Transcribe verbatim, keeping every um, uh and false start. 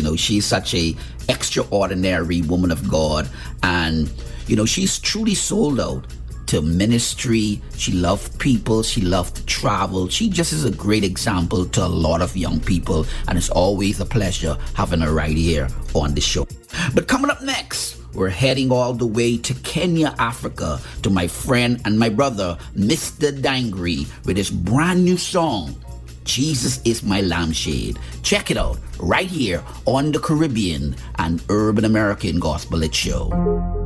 know, she's such a extraordinary woman of God, and you know, she's truly sold out to ministry. She loved people. She loved to travel. She just is a great example to a lot of young people, and it's always a pleasure having her right here on the show. But coming up next, we're heading all the way to Kenya, Africa, to my friend and my brother, Mister Dangry, with his brand new song, Jesus is My Lampshade. Check it out right here on the Caribbean and Urban American Gospel It Show.